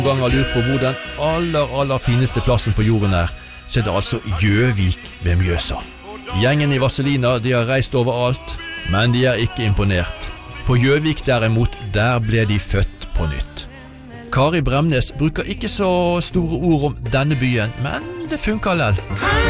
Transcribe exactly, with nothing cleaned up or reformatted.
Gang har lurt på hvor den aller, aller fineste plassen på jorden er, så er det altså Gjøvik ved Mjøsa. Gjengen i Vazelina, de har reist overalt, men de er ikke imponert. På Gjøvik derimot, der ble de født på nytt. Kari Bremnes bruker ikke så store ord om denne byen, men det funker lell.